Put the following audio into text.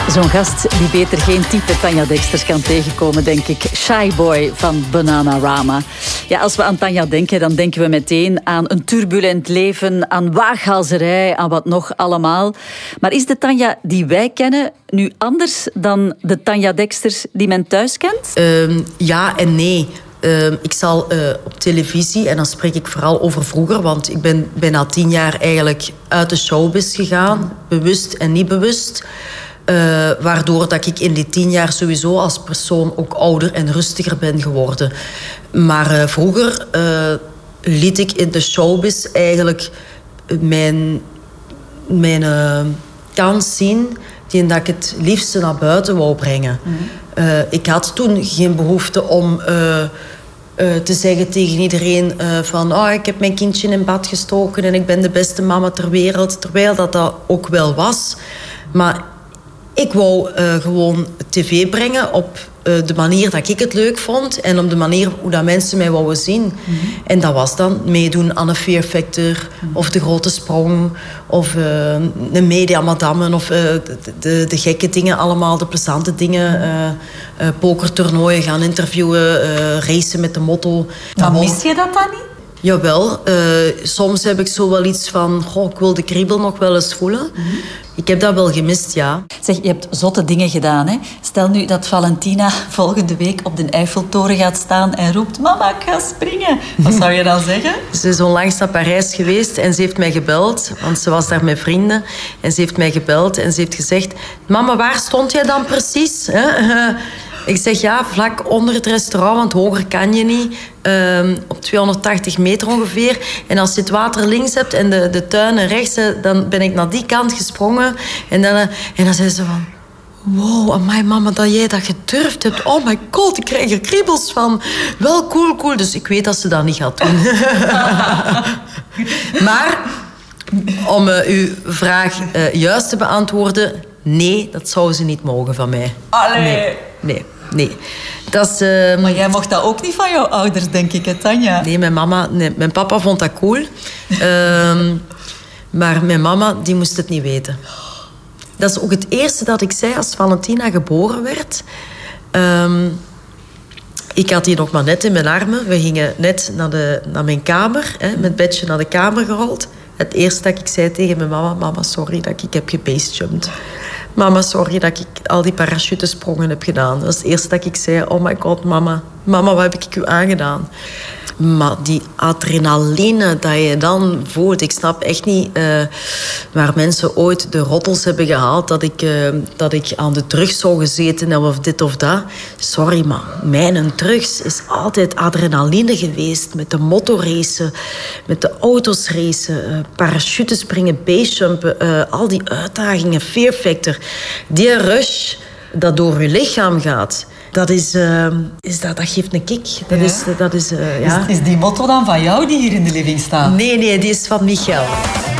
Zo'n gast die beter geen type Tanja Deksters kan tegenkomen, denk ik. Shy Boy van Bananarama. Ja, als we aan Tanja denken, dan denken we meteen aan een turbulent leven, aan waaghalzerij, aan wat nog allemaal. Maar is de Tanja die wij kennen nu anders dan de Tanja Deksters die men thuis kent? Ja en nee. Ik zal op televisie, en dan spreek ik vooral over vroeger, want ik ben bijna 10 jaar eigenlijk uit de showbiz gegaan, bewust en niet bewust. Waardoor dat ik in die 10 jaar sowieso als persoon ook ouder en rustiger ben geworden. Maar vroeger liet ik in de showbiz eigenlijk mijn kans zien die dat ik het liefste naar buiten wou brengen. Ik had toen geen behoefte om te zeggen tegen iedereen van ik heb mijn kindje in bad gestoken en ik ben de beste mama ter wereld. Terwijl dat ook wel was. Maar ik wou gewoon tv brengen op de manier dat ik het leuk vond en op de manier hoe dat mensen mij wouden zien. En dat was dan meedoen aan een Fear Factor of De Grote Sprong of een Media Madame of de gekke dingen allemaal, de plezante dingen. Pokertoernooien, gaan interviewen, racen met de motto. Maar mis je dat dan niet? Jawel, soms heb ik zo wel iets van ik wil de kriebel nog wel eens voelen. Ik heb dat wel gemist, ja. Zeg, je hebt zotte dingen gedaan, hè? Stel nu dat Valentina volgende week op de Eiffeltoren gaat staan en roept: mama, ik ga springen. Wat zou je dan zeggen? Ze is onlangs naar Parijs geweest en ze heeft mij gebeld, want ze was daar met vrienden. En ze heeft mij gebeld en ze heeft gezegd: mama, waar stond jij dan precies? Hè? Ik zeg ja, vlak onder het restaurant, want hoger kan je niet. Op 280 meter ongeveer. En als je het water links hebt en de tuinen rechts, dan ben ik naar die kant gesprongen. En dan zei ze van: wow, amai mama, dat jij dat gedurfd hebt. Oh my god, ik krijg er kriebels van. Wel cool. Dus ik weet dat ze dat niet gaat doen. Maar om uw vraag juist te beantwoorden: nee, dat zou ze niet mogen van mij. Allee. Nee. Dat is, Maar jij mocht dat ook niet van jouw ouders, denk ik, hè, Tanja? Nee, mijn papa vond dat cool. Maar mijn mama, die moest het niet weten. Dat is ook het eerste dat ik zei als Valentina geboren werd. Ik had die nog maar net in mijn armen. We gingen net naar mijn kamer, met het bedje naar de kamer gerold. Het eerste dat ik zei tegen mijn mama: mama, sorry dat ik heb gebasejumped. Mama, sorry dat ik al die parachutesprongen heb gedaan. Dat is het eerste dat ik zei: oh my god, mama, wat heb ik u aangedaan? Maar die adrenaline dat je dan voelt, ik snap echt niet waar mensen ooit de rottels hebben gehaald dat ik aan de drugs zou gezeten heb of dit of dat. Sorry, maar mijn drugs is altijd adrenaline geweest. Met de motorracen, met de auto's racen, parachutespringen, basejumpen, al die uitdagingen, Fear Factor. Die rush dat door je lichaam gaat. Dat geeft een kick. Is die motto dan van jou die hier in de living staat? Nee, die is van Michael.